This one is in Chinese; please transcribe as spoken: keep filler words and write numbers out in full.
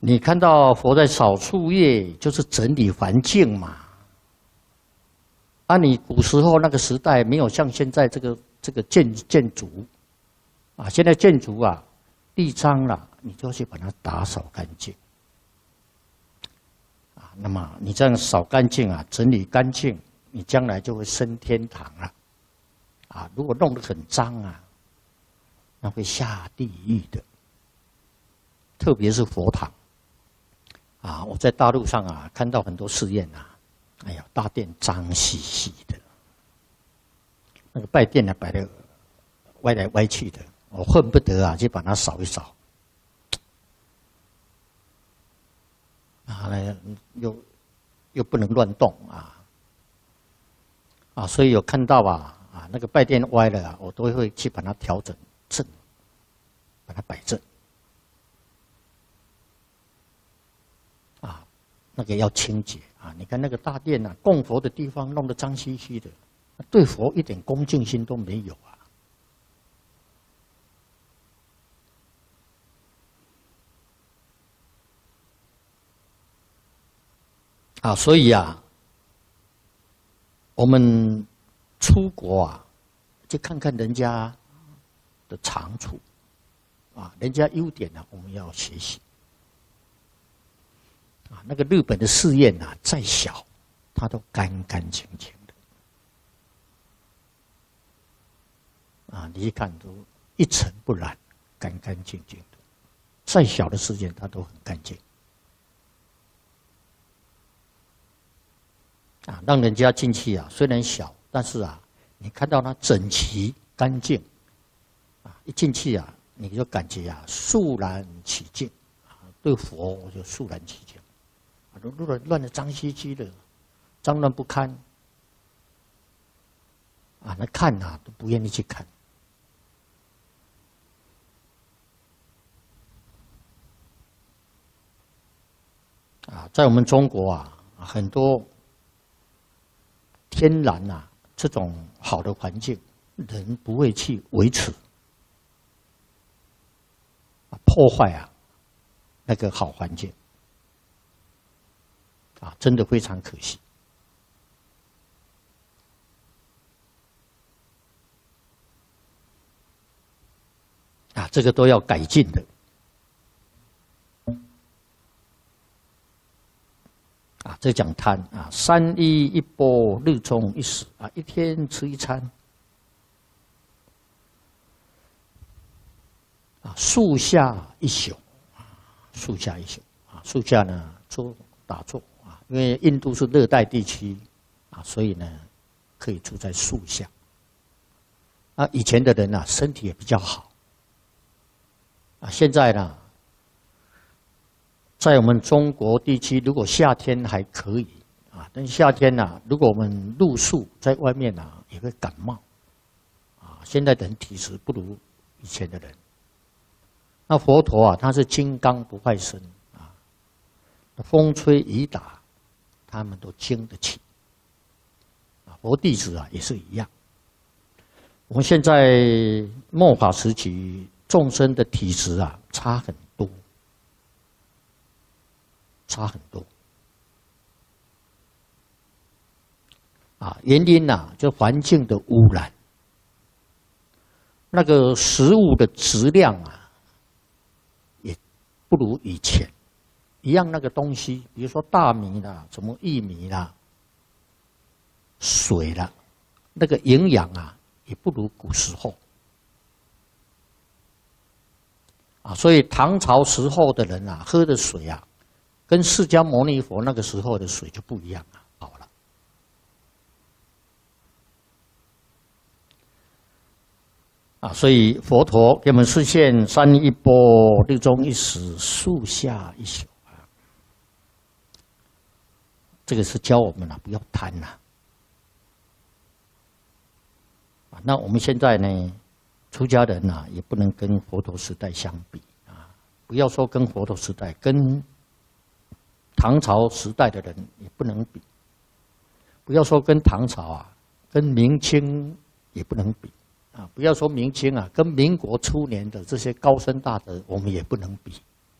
你看到佛在扫树叶，就是整理环境嘛。啊，你古时候那个时代没有像现在这个这个建建筑，啊，现在建筑啊，地脏了，你就去把它打扫干净。啊，那么你这样扫干净啊，整理干净，你将来就会升天堂了。啊，如果弄得很脏啊，那会下地狱的。特别是佛堂。啊，我在大陆上啊看到很多寺院啊，哎呀，大殿脏兮兮的，那个拜殿呢摆的歪来歪去的，我恨不得啊去把它扫一扫。啊，又又不能乱动啊，啊，所以有看到啊啊那个拜殿歪了啊，我都会去把它调整正，把它摆正。那个要清洁啊！你看那个大殿啊，供佛的地方弄得脏兮兮的，对佛一点恭敬心都没有啊！啊，所以啊，我们出国啊，去看看人家的长处，啊，人家优点呢、啊，我们要学习。啊，那个日本的寺院啊，再小，它都干干净净的。啊，你一看都一尘不染，干干净净的。再小的寺院，它都很干净。啊，让人家进去啊，虽然小，但是啊，你看到它整齐干净，啊，一进去啊，你就感觉啊，肃然起敬。啊，对佛我就肃然起敬。乱乱的脏兮兮的，脏乱不堪，啊，那看啊都不愿意去看。啊，在我们中国啊，很多天然啊这种好的环境，人不会去维持，啊，破坏啊那个好环境。啊，真的非常可惜。啊，这个都要改进的。啊，这讲贪啊，三衣一钵，日中一食啊，一天吃一餐。啊，树下一宿，啊，树下一宿啊，树下呢坐打坐。因为印度是热带地区，啊，所以呢，可以住在树下。啊，以前的人啊，身体也比较好。啊，现在呢，在我们中国地区，如果夏天还可以，啊，但夏天呢、啊，如果我们露宿在外面啊，也会感冒。啊，现在的人体质不如以前的人。那佛陀啊，他是金刚不坏身啊，风吹雨打。他们都经得起，啊，佛弟子啊也是一样。我们现在末法时期，众生的体质啊差很多，差很多。啊，原因呐，就环境的污染，那个食物的质量啊，也不如以前。一样那个东西，比如说大米啦、什么玉米啦、水啦，那个营养啊，也不如古时候。啊，所以唐朝时候的人啊，喝的水啊，跟释迦牟尼佛那个时候的水就不一样啊，好了。啊，所以佛陀给我们示现三衣一钵，日中一食，树下一宿。这个是教我们啊，不要贪呐。啊，那我们现在呢，出家人呐、啊，也不能跟佛陀时代相比啊。不要说跟佛陀时代，跟唐朝时代的人也不能比。不要说跟唐朝啊，跟明清也不能比啊。不要说明清啊，跟民国初年的这些高僧大德，我们也不能比。